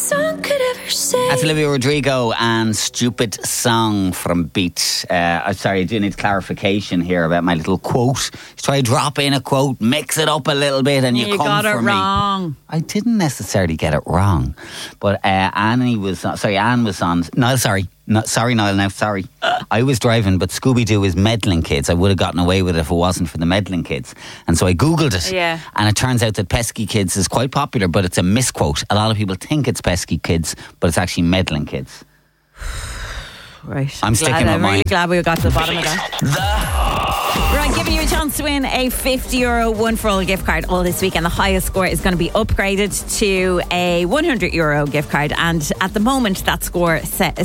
song could ever say. That's Olivia Rodrigo and Stupid Song from Beat. I'm sorry, I do need clarification here about my little quote. Try to drop in a quote, mix it up a little bit, and you come got for it me. wrong. I didn't necessarily get it wrong, but Anne was on. No, sorry. No, sorry, Niall, now, sorry. I was driving, but Scooby-Doo is meddling kids. I would have gotten away with it if it wasn't for the meddling kids. And so I Googled it. Yeah. And it turns out that pesky kids is quite popular, but it's a misquote. A lot of people think it's pesky kids, but it's actually meddling kids. Right. I'm sticking with I'm mine. really glad we got to the bottom of that. Right, giving you a chance to win a €50 One for All gift card all this week, and the highest score is going to be upgraded to a €100 gift card. And at the moment, that score stands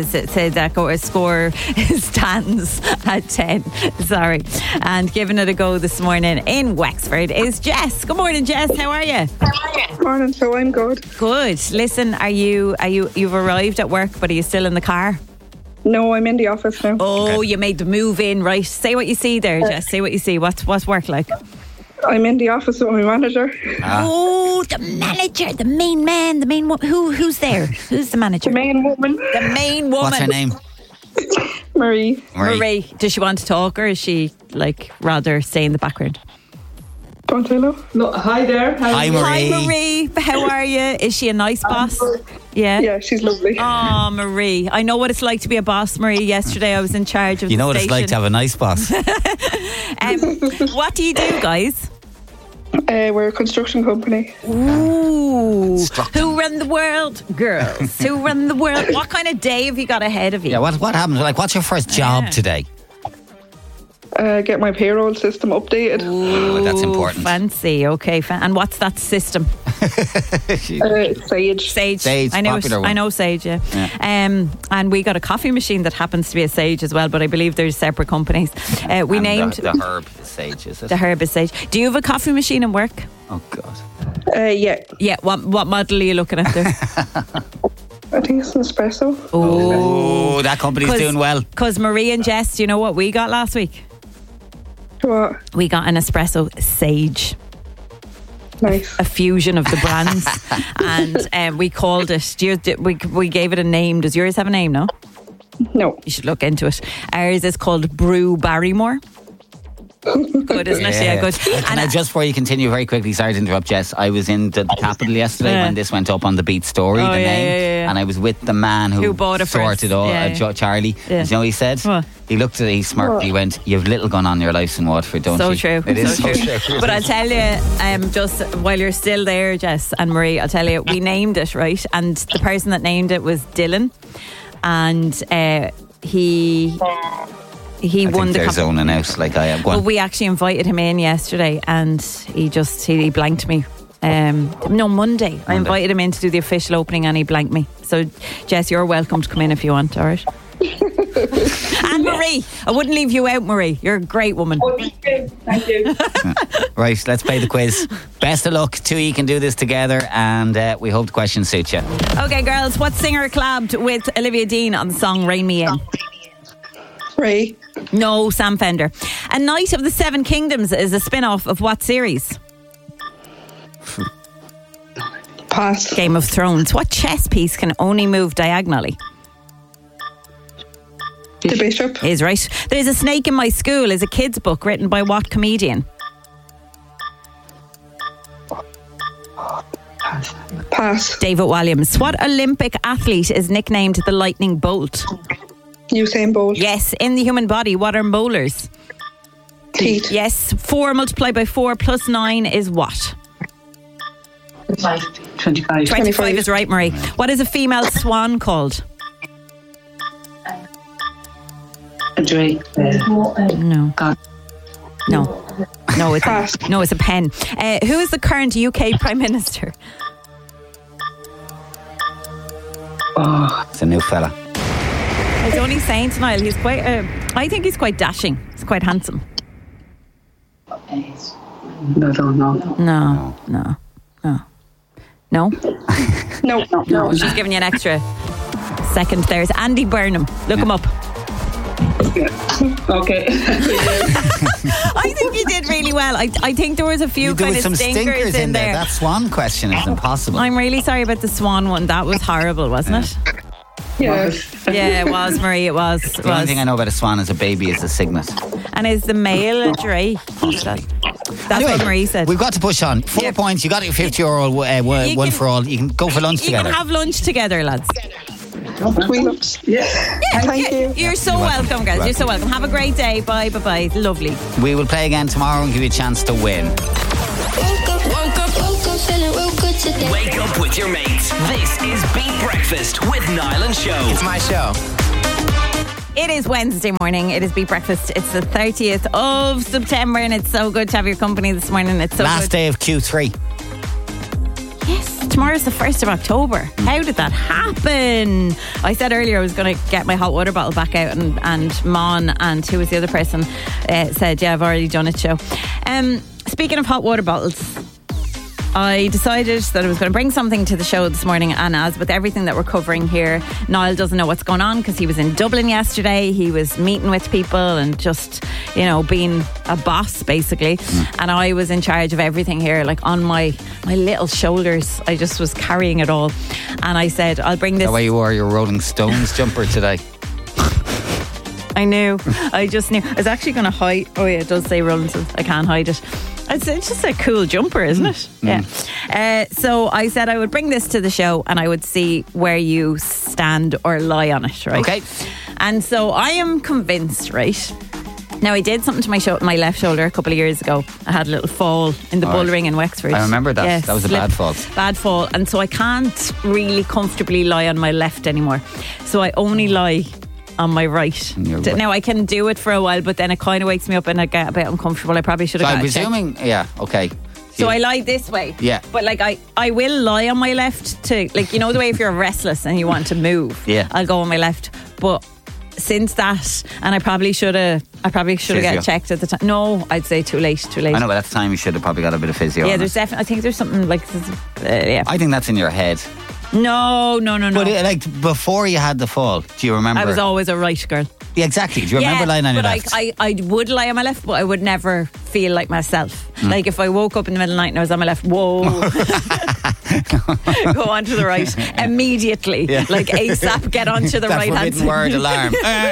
at 10. Sorry. And giving it a go this morning in Wexford is Jess. Good morning, Jess. How are you? Morning, so I'm good. Good. Listen, you've arrived at work, but are you still in the car? No, I'm in the office now. Oh, you made the move in, right? Say what you see there, Jess. Say what you see. What's work like? I'm in the office with my manager. Oh, the manager, the main man, the main woman. Who's there? Who's the manager? The main woman. The main woman. What's her name? Marie. Marie. Does she want to talk, or is she rather stay in the background? Don't I know? No, hi there. Hi, Marie. Hi, Marie. How are you? Is she a nice boss? Yeah. Yeah, she's lovely. Oh, Marie. I know what it's like to be a boss, Marie. Yesterday I was in charge of You know the what it's like to have a nice boss. What do you do, guys? We're a construction company. Ooh. Who run the world? Girls. Who run the world? What kind of day have you got ahead of you? Yeah, what happens? What's your first job today? Get my payroll system updated. Ooh, that's important. Fancy. Okay. And what's that system? Sage. Sage, I know. popular one. I know Sage. Yeah. And we got a coffee machine that happens to be a Sage as well, but I believe there's separate companies. We named the herb is Sage, is it? the herb is Sage. Do you have a coffee machine in work? Oh God. Yeah. Yeah. What model are you looking at there? I think it's an espresso. Oh, that company's doing well. Because Marie and Jess, do you know what we got last week? What? We got an espresso Sage. Nice. A fusion of the brands. And we called it, we gave it a name. Does yours have a name, no? No. You should look into it. Ours is called Brew Barrymore. Good, isn't it? Yeah, good. And just before you continue, very quickly, sorry to interrupt, Jess, I was in the capital yesterday when this went up on the Beat story, the name, and I was with the man who bought it sorted first. all, Charlie. Yeah. You know what he said? What? He looked at it, he smirked, he went, "You've little gone on your lives in Waterford, don't So you?" true. It is so true. true. But I'll tell you, just while you're still there, Jess and Marie, I'll tell you, we named it, right? And the person that named it was Dylan. And he won the zoning out like I am. Well, we actually invited him in yesterday, and he blanked me. Monday. I invited him in to do the official opening, and he blanked me. So, Jess, you're welcome to come in if you want. All right. And Marie, I wouldn't leave you out, Marie. You're a great woman. Oh, thank you. Right, let's play the quiz. Best of luck. Two of you can do this together, and we hope the questions suit you. Okay, girls. What singer collabed with Olivia Dean on the song "Rain Me In"? Ray. No, Sam Fender. A Knight of the Seven Kingdoms is a spin-off of what series? Pass. Game of Thrones. What chess piece can only move diagonally? The Bishop. Is right. There's a Snake in My School is a kid's book written by what comedian? Pass. David Walliams. What Olympic athlete is nicknamed the Lightning Bolt? Usain Bolt. Yes. In the human body, what are molars? Teeth. Yes. 4 multiplied by 4 plus 9 is what? 25. 25 is right, Marie. What is a female swan called? A drake. No. God. No. It's a pen. Who is the current UK Prime Minister? Oh, It's a new fella. I was only saying to Niall, he's quite. I think he's quite dashing. He's quite handsome. no, don't know. No. No. No. She's giving you an extra second. There's Andy Burnham. Look him up. Okay. I think you did really well. I think there was a few There kind was of some stinkers in there. That swan question is impossible. I'm really sorry about the swan one. That was horrible, wasn't it? Yeah. Yeah, it was, Marie. It was. It The only was. thing I know about a swan is a baby is a cygnet. And is the male a Dre? That's what Marie said. We've got to push on. 4 Yeah. points. You got your €50 one can- for all. You can go for lunch You together. can have lunch together, lads. Tweetups. Yeah. Thank you. You're so welcome, guys. You're so welcome. Have a great day. Bye, bye, bye. Lovely. We will play again tomorrow and give you a chance to win. Woke up, feeling real good today. Wake up with your mates. This is Beat Breakfast with Niall and Show. It's my show. It is Wednesday morning. It is Beat Breakfast. It's the 30th of September, and it's so good to have your company this morning. It's so Last good. day of Q3. Yes, tomorrow's the 1st of October. How did that happen? I said earlier I was going to get my hot water bottle back out, and Mon and who was the other person said, yeah, I've already done it, Joe. Speaking of hot water bottles, I decided that I was going to bring something to the show this morning, and as with everything that we're covering here, Niall doesn't know what's going on because he was in Dublin yesterday. He was meeting with people and just, you know, being a boss basically. And I was in charge of everything here, like on my little shoulders. I just was carrying it all. And I said, I'll bring this. The way you wore your Rolling Stones jumper today. I knew. I just knew. I was actually going to hide. Oh yeah, it does say Rolling Stones. I can't hide it. It's just a cool jumper, isn't it? Yeah. So I said I would bring this to the show and I would see where you stand or lie on it, right? Okay. And so I am convinced, right? Now, I did something to my left shoulder a couple of years ago. I had a little fall in the All bull right. ring in Wexford. I remember that. Yeah, That was a slip. bad fall. Bad fall. And so I can't really comfortably lie on my left anymore. So I only lie on my right. Your right. Now, I can do it for a while, but then it kind of wakes me up and I get a bit uncomfortable. I probably should So have I'm got it checked. presuming, yeah, okay. So I lie this way. Yeah. But like I will lie on my left to, like, you know the way if you're restless and you want to move. Yeah. I'll go on my left. But since that, and I probably should have Physio. got checked at the time. No, I'd say too late. I know, but at the time you should have probably got a bit of physio. Yeah, on there's it. definitely. I think there's something like. Yeah. I think that's in your head. No. But like before you had the fall, do you remember? I was always a right girl. Yeah, exactly. Do you remember Yeah, lying on your but left? I would lie on my left, but I would never feel like myself. Like if I woke up in the middle of the night and I was on my left, whoa, go on to the right immediately. Yeah. Like ASAP, get onto the that right hand forbidden word alarm.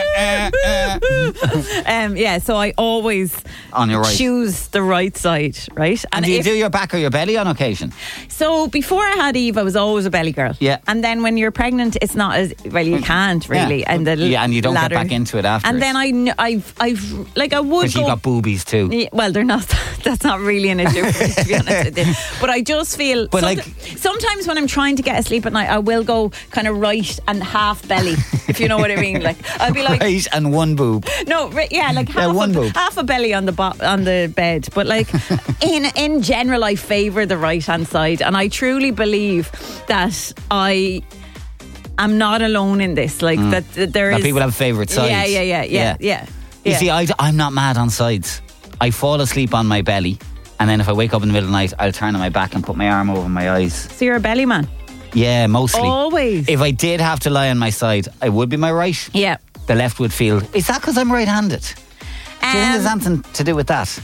Yeah, so I always On your right. choose the right side, right? And do you if- do your back or your belly on occasion? So before I had Eve, I was always a belly girl. Yeah. And then when you're pregnant, it's not as well. You can't really. Yeah. And the Yeah, and you don't get ladder. back into it afterwards. And then I've like I would Because you go. got boobies too. Yeah, well, they're not. That's not really an issue for me, to be honest with you. But I just feel. But like- sometimes when I'm trying to get asleep at night, I will go kind of right and half belly, if you know what I mean. Like I'll be like, Right and one boob. no, yeah, like half a belly on the bed. But like in general, I favour the right hand side, and I truly believe that I am not alone in this. Like that there That is people have favourite sides. Yeah. You see, I'm not mad on sides. I fall asleep on my belly, and then if I wake up in the middle of the night, I'll turn on my back and put my arm over my eyes. So you're a belly man. Yeah, mostly. Always. If I did have to lie on my side, I would be my right. Yeah. The left would feel. Is that because I'm right-handed? Do you think there's anything to do with that?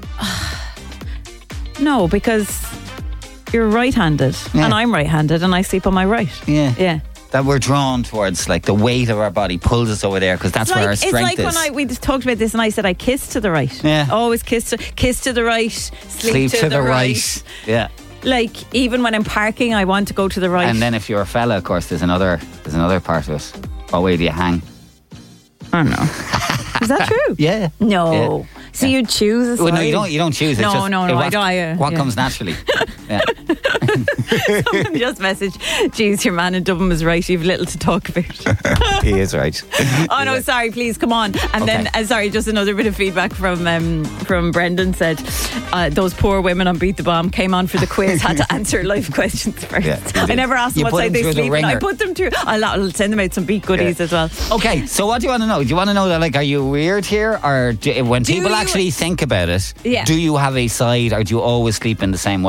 No, because you're right-handed Yeah. and I'm right-handed and I sleep on my right. Yeah. Yeah. That we're drawn towards, like the weight of our body pulls us over there because that's where our strength it's like is. when we just talked about this and I said I kiss to the right. Yeah. Always kiss to the right, sleep to the right. Yeah. Like even when I'm parking, I want to go to the right. And then if you're a fella, of course, there's another part of it. What way do you hang? I don't know. Is that true? Yeah. No. Yeah. So you choose a side? Well, no, you don't choose. It's No, just, no, it I what, don't. What Yeah. comes naturally. Yeah. Someone just messaged, geez, your man in Dublin was right. You've little to talk about. He is right. Oh no, sorry, please come on. And Okay. then sorry, just another bit of feedback from Brendan said those poor women on Beat the Bomb came on for the quiz, had to answer life questions first. Yeah, you I did. never asked them You what put side them they through the sleep in. I ringer. put them through. I'll send them out some beat goodies Yeah. as well. Okay, so what do you want to know? Do you want to know that, like, are you weird here? Or when people you- actually think about it, Yeah. do you have a side or do you always sleep in the same way? Do you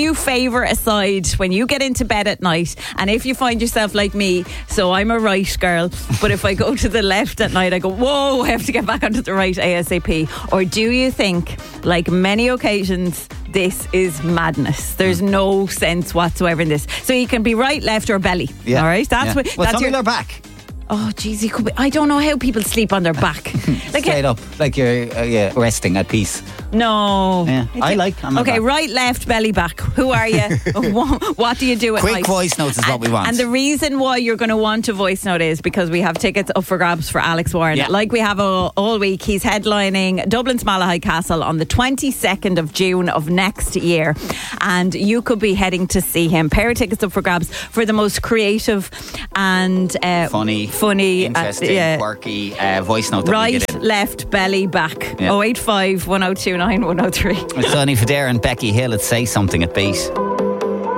you favour a side when you get into bed at night? And if you find yourself like me, so I'm a right girl, but if I go to the left at night, I go, whoa, I have to get back onto the right ASAP. Or do you think, like many occasions, this is madness? There's no sense whatsoever in this. So you can be right, left, or belly. Yeah. All right, Well, some people are back. Oh, geez, you could be. I don't know how people sleep on their back. Straight up, like you're resting at peace. No. Yeah, I'm okay, back. right, left, belly, back. Who are you? What do you do at night? Quick voice notes is what we want. And the reason why you're going to want a voice note is because we have tickets up for grabs for Alex Warren. Yeah. Like we have all week. He's headlining Dublin's Malahide Castle on the 22nd of June of next year. And you could be heading to see him. Pair of tickets up for grabs for the most creative and funny, interesting, quirky voice note that we right, get in. left, belly, back. 085 1029 103. It's only for Darren and Becky Hill at Say Something at Beat.